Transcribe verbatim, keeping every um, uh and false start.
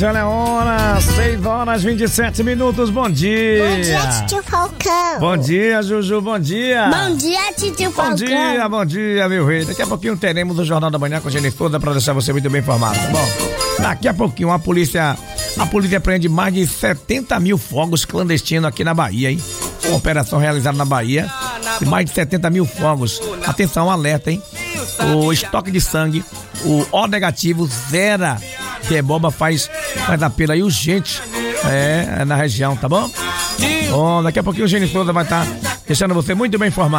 Olha a hora, seis horas e vinte e sete minutos, bom dia. Bom dia, tio Falcão. Bom dia, Juju, bom dia. Bom dia, tio Falcão. Bom dia, bom dia, meu rei. Daqui a pouquinho teremos o Jornal da Manhã com a Jennifer Souza pra deixar você muito bem informado, tá bom? Daqui a pouquinho a polícia, a polícia prende mais de setenta mil fogos clandestinos aqui na Bahia, hein? Uma operação realizada na Bahia, de mais de setenta mil fogos. Atenção, alerta, hein? O estoque de sangue, o O negativo, zera. Que é boba, faz, faz apelo aí urgente é, na região, tá bom? Bom, daqui a pouquinho o Jennifer Souza vai estar deixando você muito bem informado.